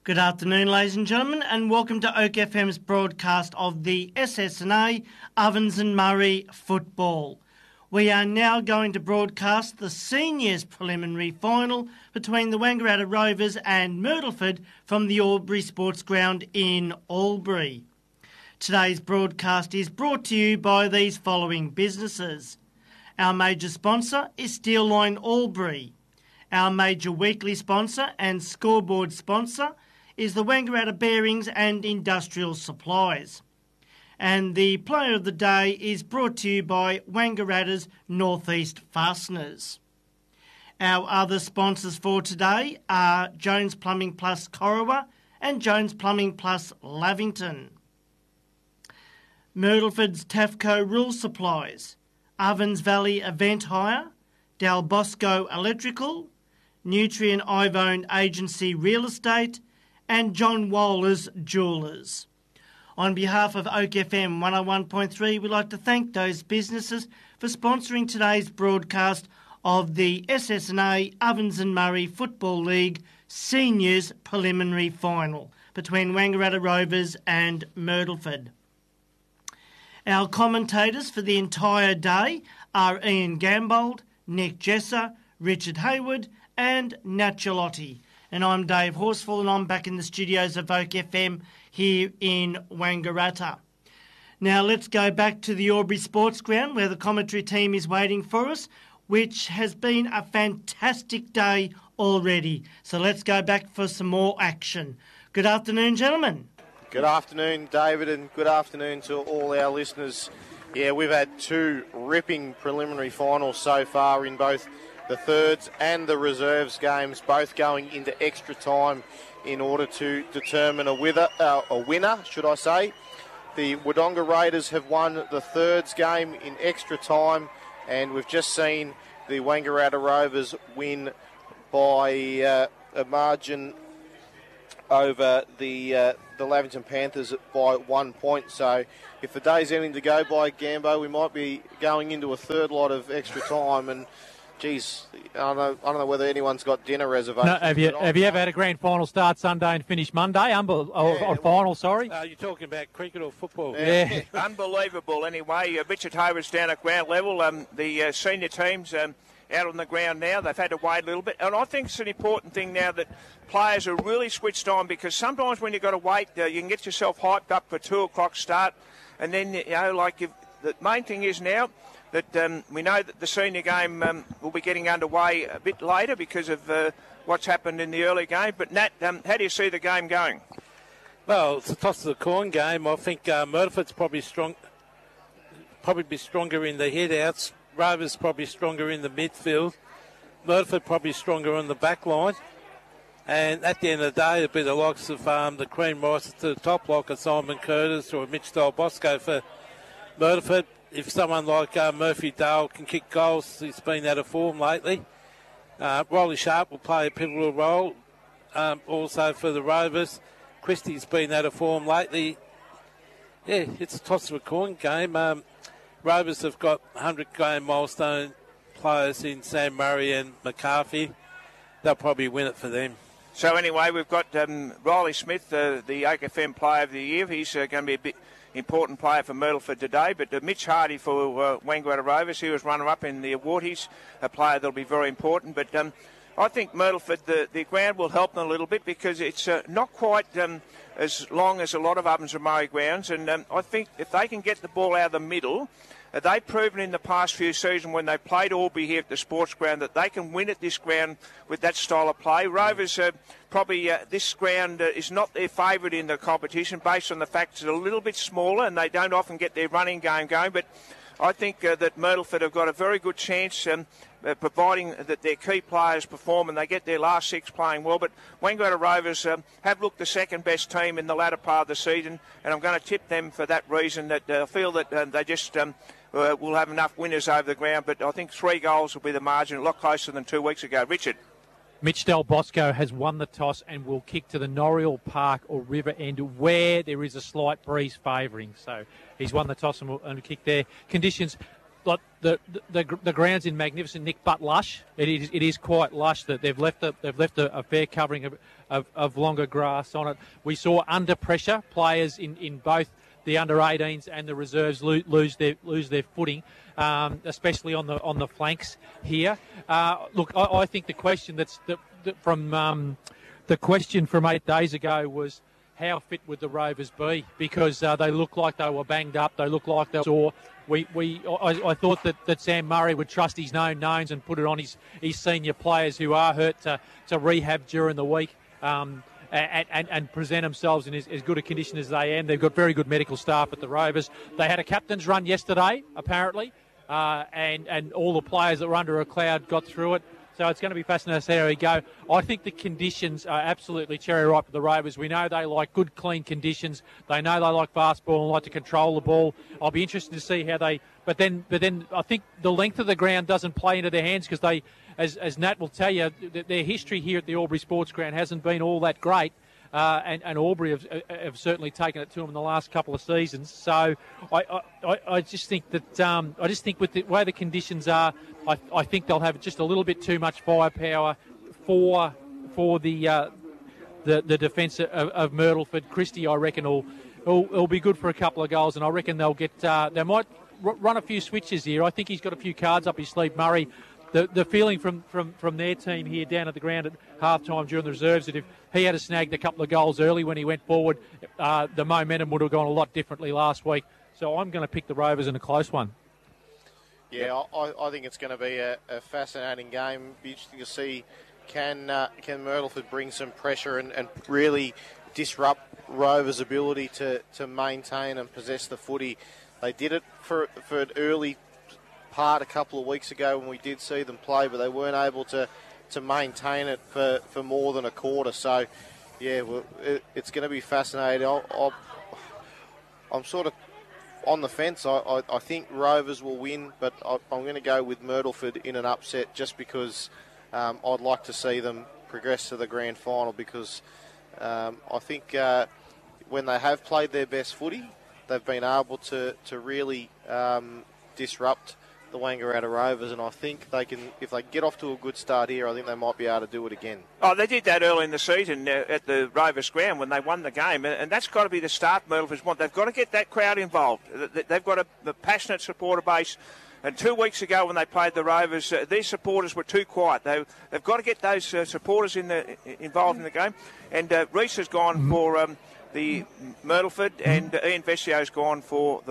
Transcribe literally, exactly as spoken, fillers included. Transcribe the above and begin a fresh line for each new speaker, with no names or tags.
Good afternoon, ladies and gentlemen, and welcome to Oak F M's broadcast of the S S N A Ovens and Murray football. We are now going to broadcast the seniors preliminary final between the Wangaratta Rovers and Myrtleford from the Albury Sports Ground in Albury. Today's broadcast is brought to you by these following businesses. Our major sponsor is Steelline Albury. Our major weekly sponsor and scoreboard sponsor is the Wangaratta Bearings and Industrial Supplies. And the player of the day is brought to you by Wangaratta's Northeast Fasteners. Our other sponsors for today are Jones Plumbing Plus Corowa and Jones Plumbing Plus Lavington. Myrtleford's Tafco Rule Supplies, Ovens Valley Event Hire, Del Bosco Electrical, Nutrien Ivone Agency Real Estate, and John Waller's Jewellers. On behalf of Oak F M one oh one point three, we'd like to thank those businesses for sponsoring today's broadcast of the S S N A Ovens and Murray Football League Seniors Preliminary Final between Wangaratta Rovers and Myrtleford. Our commentators for the entire day are Ian Gambold, Nick Jesser, Richard Hayward and Nat Gelotti. And I'm Dave Horsfall, and I'm back in the studios of Oak F M here in Wangaratta. Now let's go back to the Albury Sports Ground where the commentary team is waiting for us, which has been a fantastic day already. So let's go back for some more action. Good afternoon, gentlemen.
Good afternoon, David, and good afternoon to all our listeners. Yeah, we've had two ripping preliminary finals so far in both the thirds and the reserves games, both going into extra time in order to determine a, wither, uh, a winner, should I say. The Wodonga Raiders have won the thirds game in extra time, and we've just seen the Wangaratta Rovers win by uh, a margin over the uh, the Lavington Panthers by one point. So if the day's ending to go by, Gambo, we might be going into a third lot of extra time, and geez, I don't know, I don't know whether anyone's got dinner reservations.
No, have you have you ever had a grand final start Sunday and finish Monday? Unbe- or,
yeah,
or final, sorry.
Uh, you're talking about cricket or football?
Yeah.
yeah.
Unbelievable. Anyway, uh, Richard Hayward's down at ground level. Um, the uh, senior teams um, out on the ground now. They've had to wait a little bit. And I think it's an important thing now that players are really switched on, because sometimes when you've got to wait, uh, you can get yourself hyped up for two o'clock start. And then, you know, like if, the main thing is now that um, we know that the senior game um, will be getting underway a bit later because of uh, what's happened in the early game. But, Nat, um, how do you see the game going?
Well, it's a toss of the coin game. I think uh, Myrtleford's probably strong, probably be stronger in the head-outs. Rovers probably stronger in the midfield. Myrtleford probably stronger on the back line. And at the end of the day, it'll be the likes of um, the Cream Rice to the top, like a Simon Curtis or a Mitch Del Bosco for Myrtleford. If someone like uh, Murphy Dale can kick goals, he's been out of form lately. Uh, Riley Sharp will play a pivotal role um, also for the Rovers. Christie's been out of form lately. Yeah, it's a toss of a coin game. Um, Rovers have got one hundred game milestone players in Sam Murray and McCarthy. They'll probably win it for them.
So anyway, we've got um, Riley Smith, uh, the Oak F M Player of the Year. He's uh, going to be a bit important player for Myrtleford today. But uh, Mitch Hardy for uh, Wangaratta Rovers, he was runner-up in the award. He's a player that'll be very important. But um, I think Myrtleford, the, the ground will help them a little bit because it's uh, not quite um, as long as a lot of Ovens and Murray grounds. And um, I think if they can get the ball out of the middle, Uh, they've proven in the past few seasons when they played Albury here at the sports ground that they can win at this ground with that style of play. Rovers, uh, probably uh, this ground uh, is not their favourite in the competition based on the fact it's a little bit smaller and they don't often get their running game going. But I think uh, that Myrtleford have got a very good chance, um, uh, providing that their key players perform and they get their last six playing well. But Wangaratta Rovers um, have looked the second best team in the latter part of the season, and I'm going to tip them for that reason. That I uh, feel that uh, they just um, uh, will have enough winners over the ground. But I think three goals will be the margin, a lot closer than two weeks ago. Richard.
Mitch Del Bosco has won the toss and will kick to the Norriel Park or River End where there is a slight breeze favouring. So he's won the toss and will and kick there. Conditions Like the, the the the ground's in magnificent nick, but lush. It is it is quite lush. That they've left a, they've left a, a fair covering of, of, of longer grass on it. We saw under pressure players in, in both the under eighteens and the reserves lo- lose their lose their footing, um, especially on the on the flanks here. Uh, look, I, I think the question that's the, the, from um, the question from eight days ago was, how fit would the Rovers be? Because uh, they look like they were banged up. They look like they were sore. We, we, I, I thought that, that Sam Murray would trust his known knowns and put it on his, his senior players who are hurt to, to rehab during the week um, and, and, and present themselves in as, as good a condition as they am. They've got very good medical staff at the Rovers. They had a captain's run yesterday, apparently, uh, and, and all the players that were under a cloud got through it. So it's going to be fascinating to see how we go. I think the conditions are absolutely cherry ripe for the Rovers. We know they like good, clean conditions. They know they like fast ball and like to control the ball. I'll be interested to see how they. But then, but then I think the length of the ground doesn't play into their hands because they, as as Nat will tell you, their history here at the Albury Sports Ground hasn't been all that great. Uh, and, and Albury have, have certainly taken it to them in the last couple of seasons. So I, I, I just think that um, I just think with the way the conditions are, I, I think they'll have just a little bit too much firepower for for the uh, the, the defence of, of Myrtleford. Christie, I reckon, will, will will be good for a couple of goals, and I reckon they'll get uh, they might r- run a few switches here. I think he's got a few cards up his sleeve, Murray. The the feeling from, from, from their team here down at the ground at half-time during the reserves that if he had snagged a couple of goals early when he went forward, uh, the momentum would have gone a lot differently last week. So I'm going to pick the Rovers in a close one.
Yeah, I, I think it's going to be a, a fascinating game. Be interesting to see can uh, can Myrtleford bring some pressure and, and really disrupt Rovers' ability to, to maintain and possess the footy. They did it for for an early part a couple of weeks ago when we did see them play, but they weren't able to, to maintain it for, for more than a quarter. So, yeah, well, it, it's going to be fascinating. I'll, I'll, I'm sort of on the fence. I, I, I think Rovers will win, but I, I'm going to go with Myrtleford in an upset just because um, I'd like to see them progress to the grand final because um, I think uh, when they have played their best footy, they've been able to, to really um, disrupt the Wangaratta Rovers, and I think they can, if they get off to a good start here, I think they might be able to do it again.
Oh, they did that early in the season uh, at the Rovers ground when they won the game, and, and that's got to be the start Myrtleford's want. They've got to get that crowd involved. They've got a, a passionate supporter base, and two weeks ago when they played the Rovers, uh, these supporters were too quiet. They, they've got to get those uh, supporters in the involved in the game, and uh, Reese has gone for um, the Myrtleford, and uh, Ian Vescio's gone for the